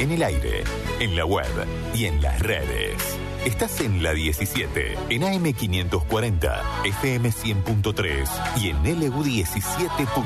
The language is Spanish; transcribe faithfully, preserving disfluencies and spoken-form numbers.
En el aire, en la web y en las redes. Estás en la diecisiete, en A M quinientos cuarenta, F M cien punto tres y en L U diecisiete.